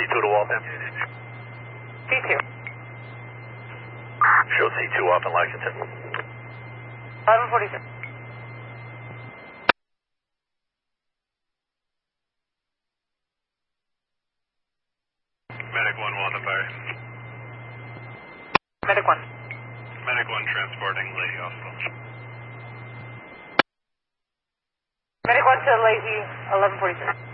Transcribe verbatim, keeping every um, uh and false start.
two to Waltham. C two. Show C two off in Lexington. eleven forty-six. Medic one, Waltham Fire. Medic one. Medic one transporting Lady Hospital. Medic one to Lady eleven forty-six.